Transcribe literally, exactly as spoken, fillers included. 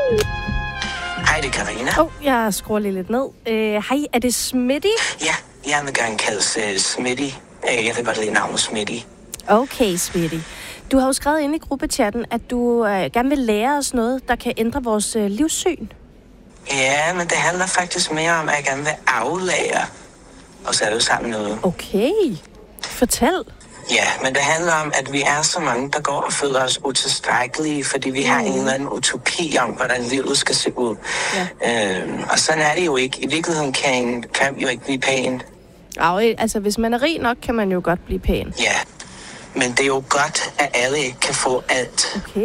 Hej, det er Karina. Åh, oh, jeg skruer lige lidt ned. Uh, hej, er det Smitty? Ja, jeg vil gerne kaldes uh, Smitty. Jeg vil godt lide navnet Smitty. Okay, Smitty. Du har jo skrevet ind i gruppechatten, at du uh, gerne vil lære os noget, der kan ændre vores uh, livssyn. Ja, men det handler faktisk mere om, at jeg gerne vil aflære os alle sammen noget. Okay. Fortæl. Ja, men det handler om, at vi er så mange, der går og føler os utilstrækkelige, fordi vi mm. har en eller anden utopi om, hvordan livet skal se ud. Ja. Øhm, og sådan er det jo ikke. I virkeligheden kan, kan vi jo ikke blive pæn. Ej, altså, hvis man er rig nok, kan man jo godt blive pæn. Ja, men det er jo godt, at alle ikke kan få alt. Okay.